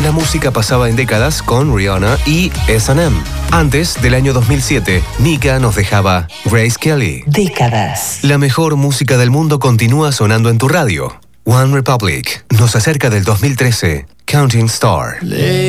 la música pasaba en décadas con Rihanna y S&M. Antes del año 2007, Mika nos dejaba Grace Kelly. Décadas. La mejor música del mundo continúa sonando en tu radio. One Republic nos acerca del 2013, Counting Star.